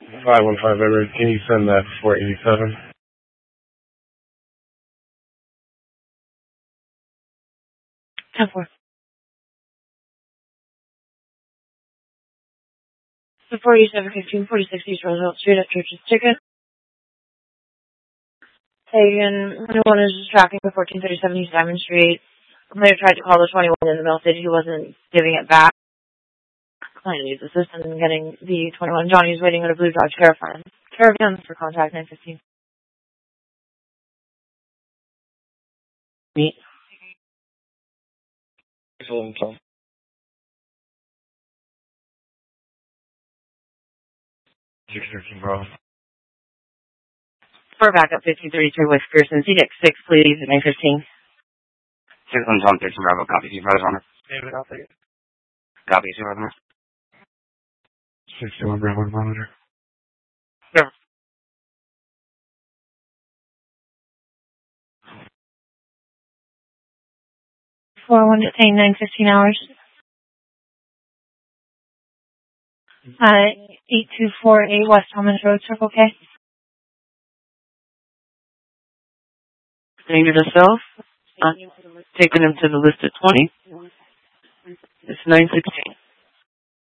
515 Everett, can you send that 487? 10-4. The 487-15, 46 East Roosevelt Street at Church's Ticket. Taken, 21 is just tracking to 1437 East Diamond Street. Player tried to call the 21 in the mail station. He wasn't giving it back. Client needs assistance in getting the 21. Johnny is waiting at a Blue Dodge Caravan for contact 915. Meet. Excellent. Bro. For backup 1533 West Pearson, CDX 6, please, at 915. 6 John 13 Bravo, copy, Supervisor Honor. David, I'll take it. Copy, Supervisor Honor. 61 Bravo monitor. Sure. 4-1 detained, 915 hours. 8248 West Thomas Road, Circle K. Danger to self. Taking him to the list at 20. It's 916.